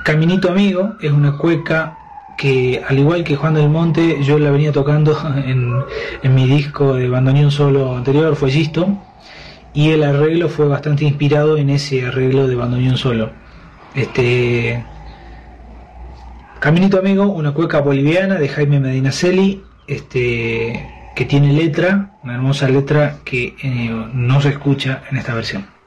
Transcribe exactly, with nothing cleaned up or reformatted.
Caminito Amigo es una cueca que, al igual que Juan del Monte, yo la venía tocando en, en mi disco de bandoneón solo anterior, Fuegisto, y el arreglo fue bastante inspirado en ese arreglo de bandoneón solo. Este Caminito Amigo, una cueca boliviana de Jaime Medinaceli, este, que tiene letra, una hermosa letra que eh, no se escucha en esta versión.